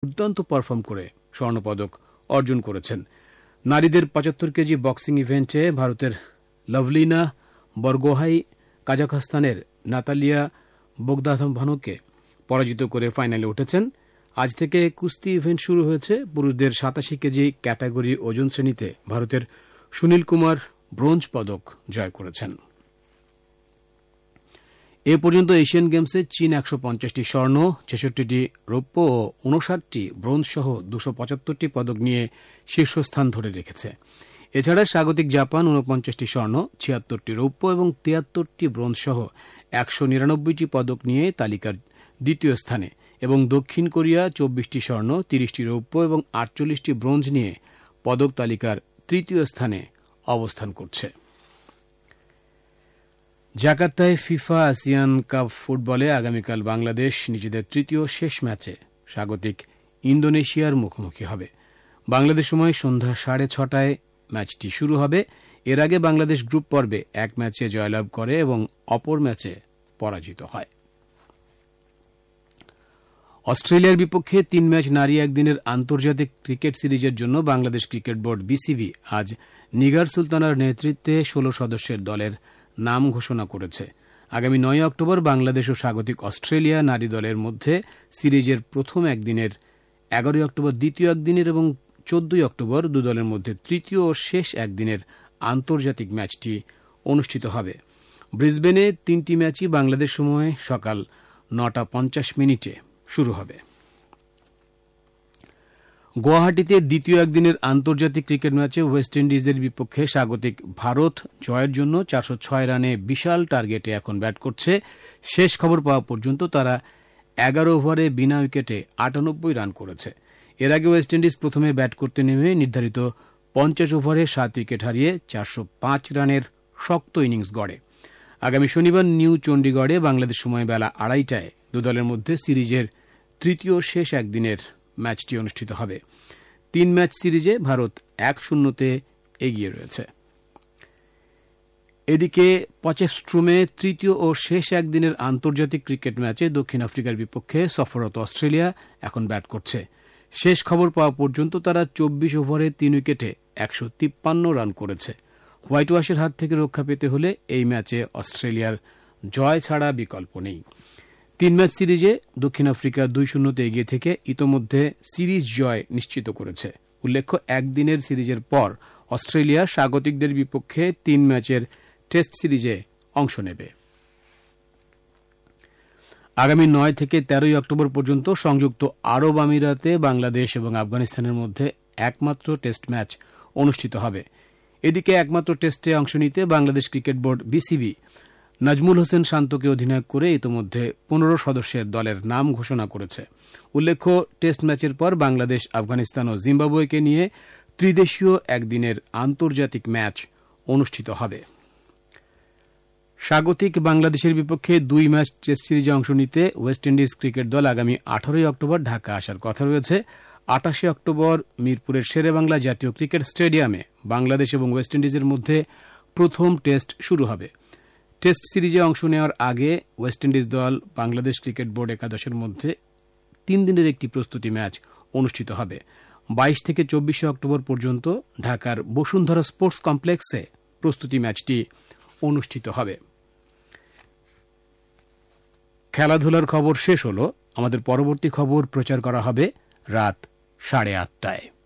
দুর্দান্ত পারফর্ম করে স্বর্ণপদক অর্জন করেছেন। নারীদের ৭৫ কেজি বক্সিং ইভেন্টে ভারতের লভলিনা বরগোহাই কাজাখস্তানের নাতালিয়া বোগদানভানুকে পরাজিত করে ফাইনালে উঠেছেন। আজ থেকে কুস্তি ইভেন্ট শুরু হয়েছে। পুরুষদের ৮৭ কেজি ক্যাটাগরি ওজন শ্রেণীতে ভারতের সুনীল কুমার ব্রোঞ্জ পদক জয় করেছেন। এ পর্যন্ত এশিয়ান গেমসে চীন ১৫০টি স্বর্ণ, ৬৬টি রৌপ্য ও ৫৯টি ব্রোঞ্জ সহ ২৭৫টি পদক নিয়ে শীর্ষস্থান ধরে রেখেছে। এছাড়া স্বাগতিক জাপান ৪৯টি স্বর্ণ, ৭৬টি রৌপ্য এবং ৭৩টি ব্রোঞ্জ সহ ১৯৯টি পদক নিয়ে তালিকার দ্বিতীয় স্থানে এবং দক্ষিণ কোরিয়া ২৪টি স্বর্ণ, ৩০টি রৌপ্য এবং ৪৮টি ব্রোঞ্জ নিয়ে পদক তালিকার তৃতীয় স্থানে অবস্থান করছে। জাকার্তায় ফিফা আসিয়ান কাপ ফুটবলে আগামীকাল বাংলাদেশ নিজেদের তৃতীয় শেষ ম্যাচে স্বাগতিক ইন্দোনেশিয়ার মুখোমুখি হবে। বাংলাদেশ সময় সন্ধ্যা ৬:৩০টায় ম্যাচটি শুরু হবে। এর আগে বাংলাদেশ গ্রুপ পর্বে এক ম্যাচে জয়লাভ করে এবং অপর ম্যাচে পরাজিত হয়। অস্ট্রেলিয়ার বিপক্ষে ৩ ম্যাচ নারী একদিনের আন্তর্জাতিক ক্রিকেট সিরিজের জন্য বাংলাদেশ ক্রিকেট বোর্ড বিসিবি আজ নিগার সুলতানার নেতৃত্বে ১৬ সদস্যের দলের নাম ঘোষণা করেছে। আগামী ৯ অক্টোবর বাংলাদেশ ও স্বাগতিক অস্ট্রেলিয়া নারী দলের মধ্যে সিরিজের প্রথম একদিনের, ১১ অক্টোবর দ্বিতীয় একদিনের এবং ১৪ অক্টোবর দু দলের মধ্যে তৃতীয় ও শেষ একদিনের আন্তর্জাতিক ম্যাচটি অনুষ্ঠিত হবে। ব্রিসবেনে ৩টি ম্যাচই বাংলাদেশ সময় সকাল ৯:৫০ শুরু হবে। গুয়াহাটিতে দ্বিতীয় একদিনের আন্তর্জাতিক ক্রিকেট ম্যাচে ওয়েস্ট ইন্ডিজের বিপক্ষে স্বাগতিক ভারত জয়ের জন্য ৪০৬ রানে বিশাল টার্গেটে এখন ব্যাট করছে। শেষ খবর পাওয়া পর্যন্ত তারা ১১ ওভারে বিনা উইকেটে ৯৮ রান করেছে। এর আগে ওয়েস্ট ইন্ডিজ প্রথমে ব্যাট করতে নেমে নির্ধারিত ৫০ ওভারে ৭ উইকেট হারিয়ে ৪০৫ রানের শক্ত ইনিংস গড়ে। আগামী শনিবার নিউ চণ্ডীগড়ে বাংলাদেশ সময় বেলা ২:৩০টায় দু দলের মধ্যে সিরিজের তৃতীয় শেষ একদিনের ম্যাচটি অনুষ্ঠিত হবে। ৩ ম্যাচ সিরিজে ভারত ১-০ এগিয়ে রয়েছে। এদিকে পচেফস্ট্রুমে তৃতীয় ও শেষ একদিনের আন্তর্জাতিক ক্রিকেট ম্যাচে দক্ষিণ আফ্রিকার বিপক্ষে সফররত অস্ট্রেলিয়া এখন ব্যাট করছে। শেষ খবর পাওয়া পর্যন্ত তারা ২৪ ওভারে ৩ উইকেটে ১৫৩ রান করেছে। হোয়াইট ওয়াশের হাত থেকে রক্ষা পেতে হলে এই ম্যাচে অস্ট্রেলিয়ার জয় ছাড়া বিকল্প নেই। ৩ ম্যাচ সিরিজে দক্ষিণ আফ্রিকা ২-০ এগিয়ে থেকে ইতোমধ্যে সিরিজ জয় নিশ্চিত করেছে। উল্লেখ্য, একদিনের সিরিজের পর অস্ট্রেলিয়া স্বাগতিকদের বিপক্ষে ৩ ম্যাচের টেস্ট সিরিজে অংশ নেবে। আগামী ৯ থেকে ১৩ অক্টোবর পর্যন্ত সংযুক্ত আরব আমিরাতে বাংলাদেশ এবং আফগানিস্তানের মধ্যে একমাত্র টেস্ট ম্যাচ অনুষ্ঠিত হবে। এদিকে একমাত্র টেস্টে অংশ নিতে Bangladesh cricket board BCB Nazmul Hossain শান্তকে অধিনায়ক করে ইতোমধ্যে ১৫ সদস্যের দলের নাম ঘোষণা করেছে। উল্লেখ্য, টেস্ট ম্যাচের পর বাংলাদেশ আফগানিস্তান ও জিম্বাবুয়েকে নিয়ে ত্রিদেশীয় একদিনের আন্তর্জাতিক ম্যাচ অনুষ্ঠিত হবে। স্বাগতিক বাংলাদেশের বিপক্ষে ২ ম্যাচ টেস্ট সিরিজে অংশ নিতে ওয়েস্ট ইন্ডিজ ক্রিকেট দল আগামী ১৮ অক্টোবর ঢাকা আসার কথা রয়েছে। ২৮ অক্টোবর মিরপুরের শেরেবাংলা জাতীয় ক্রিকেট স্টেডিয়ামে বাংলাদেশ এবং ওয়েস্ট ইন্ডিজের মধ্যে প্রথম টেস্ট শুরু হবে। টেস্ট সিরিজে অংশ নেওয়ার আগে ওয়েস্ট ইন্ডিজ দল বাংলাদেশ ক্রিকেট বোর্ড একাদশের মধ্যে ৩ দিনের একটি প্রস্তুতি ম্যাচ অনুষ্ঠিত হবে। ২২ থেকে ২৪ অক্টোবর পর্যন্ত ঢাকার বসুন্ধরা স্পোর্টস কমপ্লেক্সে প্রস্তুতি ম্যাচটি অনুষ্ঠিত হবে। খেলাধুলার খবর শেষ হল। আমাদের পরবর্তী খবর প্রচার করা হবে রাত ৮:৩০টায়।